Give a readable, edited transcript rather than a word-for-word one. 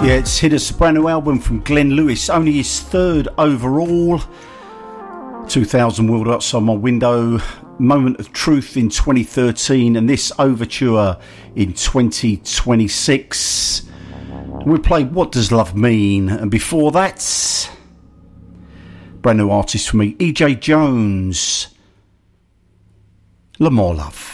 Yeah, it's hit us, a brand new album from Glenn Lewis, only his third overall. 2000 World Outside My Window, Moment of Truth in 2013, and this Overture in 2026. We played What Does Love Mean, and before that, brand new artist for me, EJ Jones, L'Amour Love.